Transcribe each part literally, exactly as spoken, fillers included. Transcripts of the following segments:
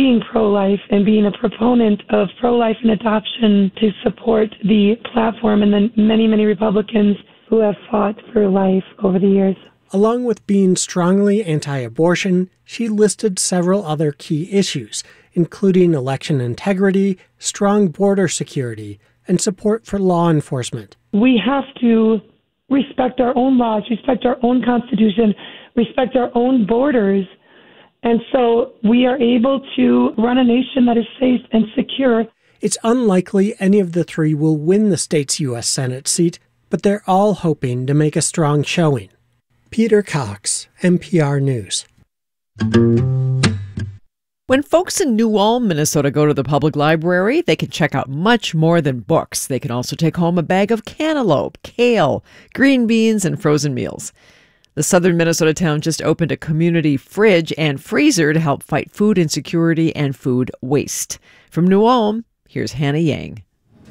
being pro-life and being a proponent of pro-life and adoption to support the platform and the many, many Republicans who have fought for life over the years. Along with being strongly anti-abortion, she listed several other key issues, including election integrity, strong border security, and support for law enforcement. We have to respect our own laws, respect our own Constitution, respect our own borders. And so we are able to run a nation that is safe and secure. It's unlikely any of the three will win the state's U S Senate seat, but they're all hoping to make a strong showing. Peter Cox, N P R News. When folks in New Ulm, Minnesota go to the public library, they can check out much more than books. They can also take home a bag of cantaloupe, kale, green beans, and frozen meals. The southern Minnesota town just opened a community fridge and freezer to help fight food insecurity and food waste. From New Ulm, here's Hannah Yang.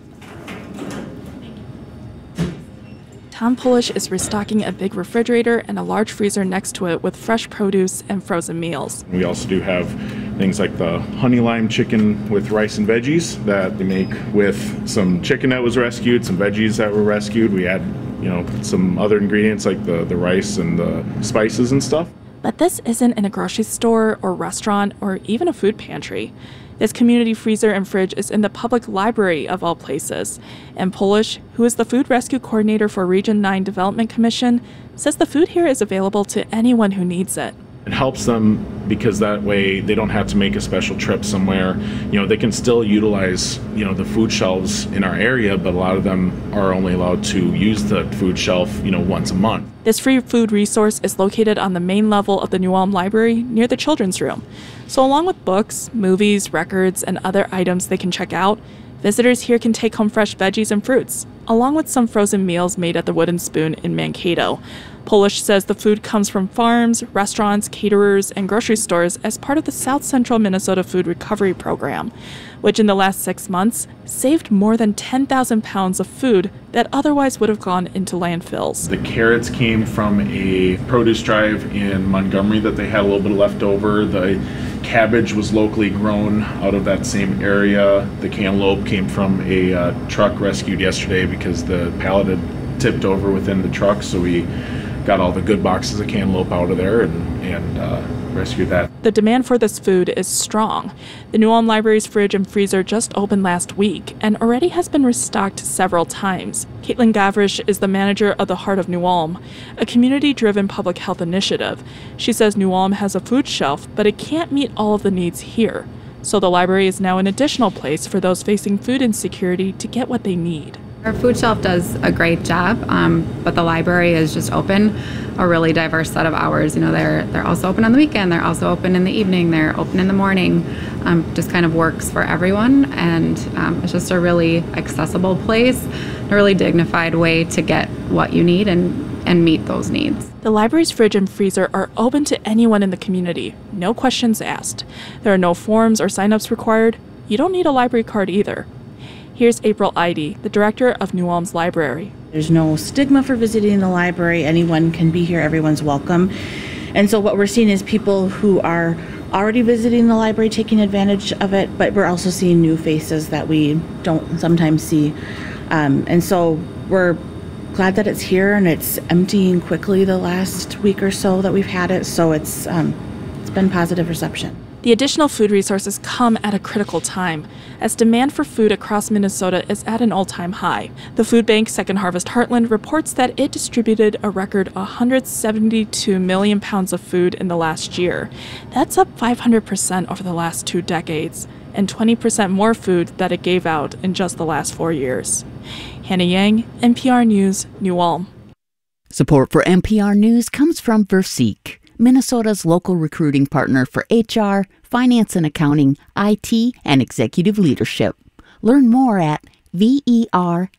Tom Polish is restocking a big refrigerator and a large freezer next to it with fresh produce and frozen meals. We also do have things like the honey lime chicken with rice and veggies that they make with some chicken that was rescued, some veggies that were rescued. We add, you know, some other ingredients like the, the rice and the spices and stuff. But this isn't in a grocery store or restaurant or even a food pantry. This community freezer and fridge is in the public library of all places. And Polish, who is the food rescue coordinator for Region nine Development Commission, says the food here is available to anyone who needs it. It helps them because that way they don't have to make a special trip somewhere. You know, they can still utilize, you know, the food shelves in our area, but a lot of them are only allowed to use the food shelf, you know, once a month. This free food resource is located on the main level of the New Ulm Library near the children's room. So along with books, movies, records, and other items they can check out, visitors here can take home fresh veggies and fruits, along with some frozen meals made at the Wooden Spoon in Mankato. Polish says the food comes from farms, restaurants, caterers, and grocery stores as part of the South Central Minnesota Food Recovery Program, which in the last six months saved more than ten thousand pounds of food that otherwise would have gone into landfills. The carrots came from a produce drive in Montgomery that they had a little bit left over. The cabbage was locally grown out of that same area. The cantaloupe came from a uh, truck rescued yesterday because the pallet had tipped over within the truck, so we got all the good boxes of cantaloupe out of there and, and uh, rescued that. The demand for this food is strong. The New Ulm Library's fridge and freezer just opened last week and already has been restocked several times. Caitlin Gavrish is the manager of the Heart of New Ulm, a community-driven public health initiative. She says New Ulm has a food shelf, but it can't meet all of the needs here. So the library is now an additional place for those facing food insecurity to get what they need. Our food shelf does a great job, um, but the library is just open a really diverse set of hours. You know, they're they're also open on the weekend. They're also open in the evening. They're open in the morning. Um, just kind of works for everyone, and um, it's just a really accessible place, a really dignified way to get what you need and and meet those needs. The library's fridge and freezer are open to anyone in the community. No questions asked. There are no forms or signups required. You don't need a library card either. Here's April Eide, the director of New Ulm's library. There's no stigma for visiting the library. Anyone can be here. Everyone's welcome. And so what we're seeing is people who are already visiting the library taking advantage of it, but we're also seeing new faces that we don't sometimes see. Um, and so we're glad that it's here, and it's emptying quickly the last week or so that we've had it. So it's um, it's been positive reception. The additional food resources come at a critical time, as demand for food across Minnesota is at an all-time high. The food bank Second Harvest Heartland reports that it distributed a record one hundred seventy-two million pounds of food in the last year. That's up five hundred percent over the last two decades, and twenty percent more food that it gave out in just the last four years. Hannah Yang, N P R News, New Ulm. Support for N P R News comes from Verseek, Minnesota's local recruiting partner for H R, finance and accounting, I T, and executive leadership. Learn more at versique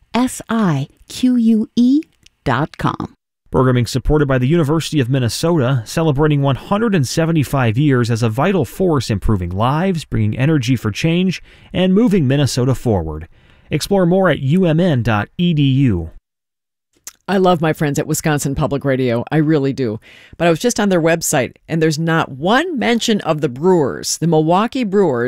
dot com. Programming supported by the University of Minnesota, celebrating one hundred seventy-five years as a vital force improving lives, bringing energy for change, and moving Minnesota forward. Explore more at u m n dot e d u. I love my friends at Wisconsin Public Radio. I really do. But I was just on their website, and there's not one mention of the Brewers, the Milwaukee Brewers.